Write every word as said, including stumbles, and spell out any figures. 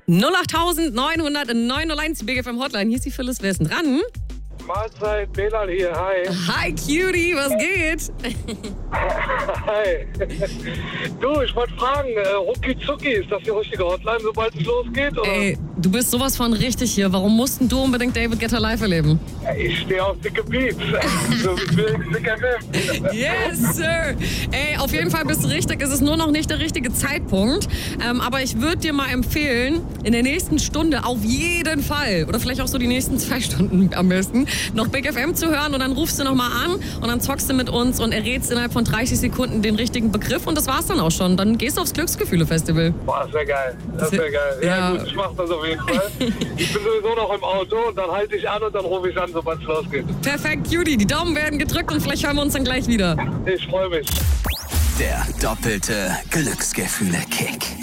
null acht neun null null neun null eins, die B G F M Hotline. Hier ist die Phyllis. Wer ist denn dran? Mahlzeit, Belal hier, hi. Hi, Cutie, was geht? Hi. Du, ich wollte fragen, äh, Rucki Zucki, ist das die richtige Hotline, sobald es losgeht? Oder? Ey, du bist sowas von richtig hier. Warum mussten du unbedingt David Guetta live erleben? Ich stehe auf dicke Beats. So wie Dick F M. Yes, Sir. Ey, auf jeden Fall bist du richtig. Es ist nur noch nicht der richtige Zeitpunkt. Ähm, aber ich würde dir mal empfehlen, in der nächsten Stunde auf jeden Fall, oder vielleicht auch so die nächsten zwei Stunden am besten, noch Big F M zu hören und dann rufst du nochmal an und dann zockst du mit uns und errätst innerhalb von dreißig Sekunden den richtigen Begriff und das war's dann auch schon. Dann gehst du aufs Glücksgefühle-Festival. Boah, das wäre geil. Das wäre geil. Ja, Ja. gut, ich mach das auf jeden Fall. Ich bin sowieso noch im Auto und dann halte ich an und dann rufe ich an, sobald es losgeht. Perfekt, Cutie. Die Daumen werden gedrückt und vielleicht hören wir uns dann gleich wieder. Ich freue mich. Der doppelte Glücksgefühle-Kick.